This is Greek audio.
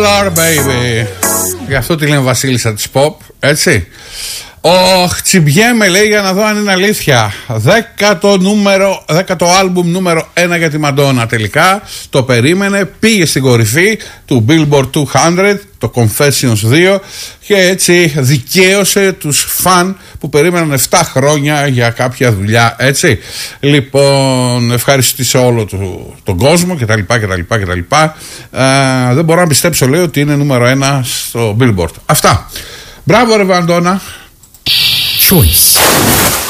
Baby. Γι' αυτό τη λένε βασίλισσα της pop, έτσι. Τσιμπιέμαι, λέει, για να δω αν είναι αλήθεια. 10ο άλμπουμ νούμερο 1 για τη Μαντόνα. Τελικά το περίμενε, πήγε στην κορυφή του Billboard 200, το Confessions 2, και έτσι δικαίωσε τους φαν που περίμεναν 7 χρόνια για κάποια δουλειά, έτσι. Λοιπόν, ευχαριστήσε όλο τον κόσμο κτλ. Δεν μπορώ να πιστέψω, λέει, ότι είναι νούμερο 1 στο Billboard. Αυτά. Μπράβο ρε Μαντόνα. Choice.